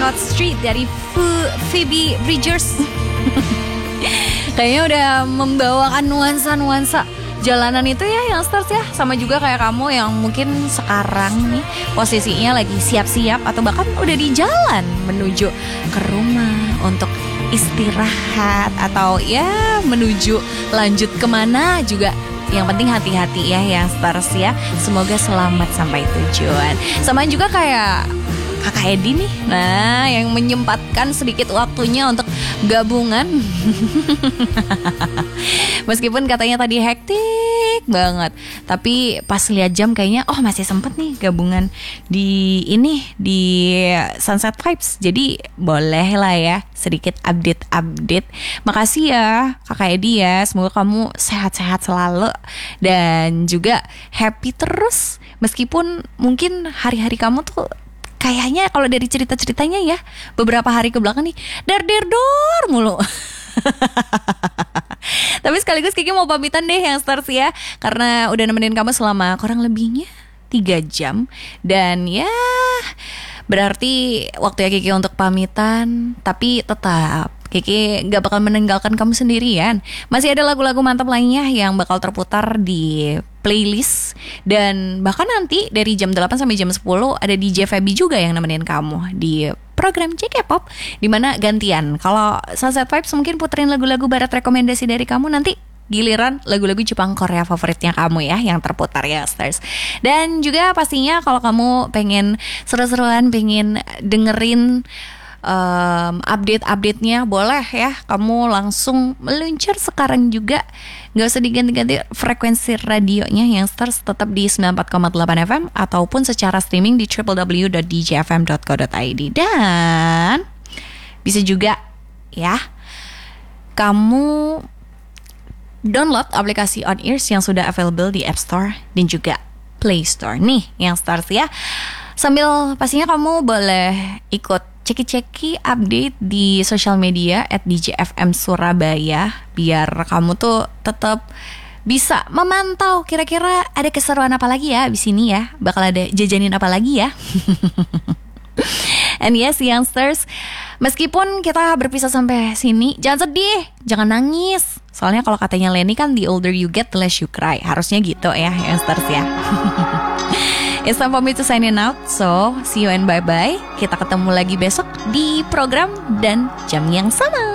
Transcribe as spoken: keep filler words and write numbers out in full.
Scott Street dari Phoebe Bridgers. Kayaknya udah membawakan nuansa-nuansa jalanan itu ya youngsters ya. Sama juga kayak kamu yang mungkin sekarang nih posisinya lagi siap-siap atau bahkan udah di jalan menuju ke rumah untuk istirahat atau ya menuju lanjut kemana juga. Yang penting hati-hati ya youngsters ya. Semoga selamat sampai tujuan. Sama juga kayak Kakak Edi nih, nah yang menyempatkan sedikit waktunya untuk gabungan. Meskipun katanya tadi hektik banget, tapi pas lihat jam kayaknya oh masih sempet nih gabungan di ini di Sunset Vibes. Jadi boleh lah ya sedikit update-update. Makasih ya Kakak Edi ya, semoga kamu sehat-sehat selalu dan juga happy terus. Meskipun mungkin hari-hari kamu tuh kayaknya kalau dari cerita-ceritanya ya beberapa hari ke belakang nih dar-der-dor mulu. Tapi sekaligus Kiki mau pamitan deh youngsters ya, karena udah nemenin kamu selama kurang lebihnya tiga jam. Dan ya berarti waktunya Kiki untuk pamitan. Tapi tetap Kiki gak bakal meninggalkan kamu sendirian. Masih ada lagu-lagu mantap lainnya yang bakal terputar di playlist. Dan bahkan nanti dari jam delapan sampai jam sepuluh ada D J Feby juga yang nemenin kamu di program J K Pop, dimana gantian. Kalau Sunset Vibes mungkin puterin lagu-lagu barat rekomendasi dari kamu, nanti giliran lagu-lagu Jepang Korea favoritnya kamu ya yang terputar ya stars. Dan juga pastinya kalau kamu pengen seru-seruan, pengen dengerin Um, update-update-nya, boleh ya kamu langsung meluncur sekarang juga. Gak usah diganti-ganti frekuensi radionya yang stars, tetap di sembilan puluh empat koma delapan F M ataupun secara streaming di w w w dot d j f m dot co dot i d. Dan bisa juga ya kamu download aplikasi On Ears yang sudah available di App Store dan juga Play Store nih yang stars ya. Sambil pastinya kamu boleh ikut ceki-ceki update di sosial media at D J F M Surabaya, biar kamu tuh tetap bisa memantau kira-kira ada keseruan apa lagi ya di sini ya, bakal ada jajanin apa lagi ya. And yes youngsters, meskipun kita berpisah sampai sini, jangan sedih, jangan nangis. Soalnya kalau katanya Lenny kan the older you get the less you cry. Harusnya gitu ya youngsters ya. It's time for me to sign out. So see you and bye bye. Kita ketemu lagi besok di program dan jam yang sama.